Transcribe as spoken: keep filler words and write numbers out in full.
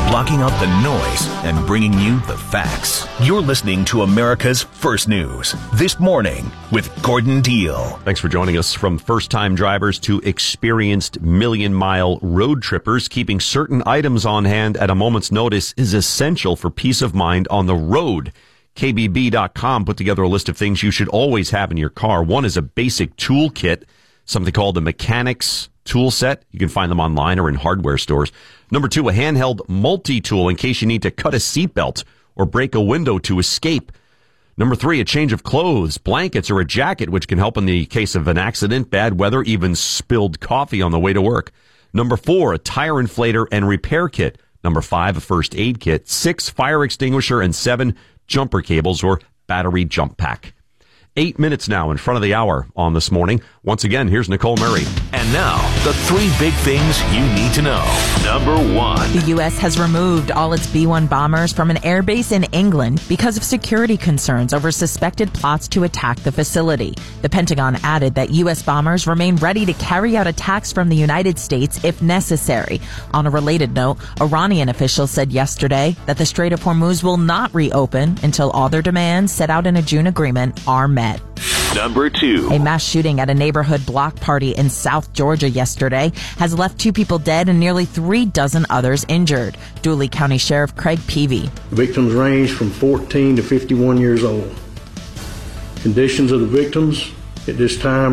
blocking out the noise and bringing you the facts. You're listening to America's First News This Morning with Gordon Deal. Thanks for joining us. From first-time drivers to experienced million-mile road trippers, keeping certain items on hand at a moment's notice is essential for peace of mind on the road. K B B dot com put together a list of things you should always have in your car. One is a basic toolkit, something called a mechanic's tool set. You can find them online or in hardware stores. Number two, a handheld multi-tool in case you need to cut a seatbelt or break a window to escape. Number three, a change of clothes, blankets, or a jacket, which can help in the case of an accident, bad weather, even spilled coffee on the way to work. Number four, a tire inflator and repair kit. Number five, a first aid kit. Six, fire extinguisher. And seven, jumper cables or battery jump pack. Eight minutes now in front of the hour on This Morning. Once again, here's Nicole Murray. And now, the three big things you need to know. Number one. The U S has removed all its B one bombers from an airbase in England because of security concerns over suspected plots to attack the facility. The Pentagon added that U S bombers remain ready to carry out attacks from the United States if necessary. On a related note, Iranian officials said yesterday that the Strait of Hormuz will not reopen until all their demands set out in a June agreement are met. Number two. A mass shooting at a neighborhood block party in South Georgia yesterday has left two people dead and nearly three dozen others injured. Dooley County Sheriff Craig Peavy. The victims range from fourteen to fifty-one years old. Conditions of the victims at this time